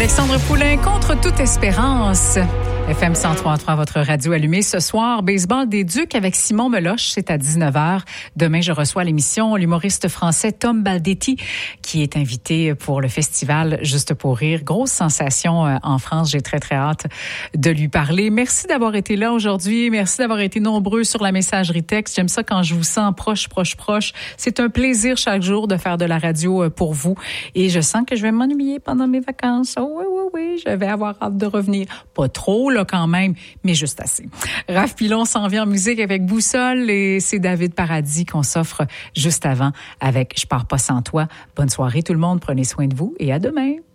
Alexandre Poulain, contre toute espérance. FM 103.3, votre radio allumée. Ce soir, baseball des Ducs avec Simon Meloche, c'est à 19h. Demain, je reçois à l'émission l'humoriste français Tom Baldetti, qui est invité pour le festival Juste pour rire. Grosse sensation en France. J'ai très, très hâte de lui parler. Merci d'avoir été là aujourd'hui. Merci d'avoir été nombreux sur la messagerie texte. J'aime ça quand je vous sens proche. C'est un plaisir chaque jour de faire de la radio pour vous. Et je sens que je vais m'ennuyer pendant mes vacances. Oh, oui, je vais avoir hâte de revenir. Pas trop, là, quand même, mais juste assez. Raph Pilon s'en vient en musique avec Boussole et c'est David Paradis qu'on s'offre juste avant avec Je pars pas sans toi. Bonne soirée tout le monde, prenez soin de vous et à demain.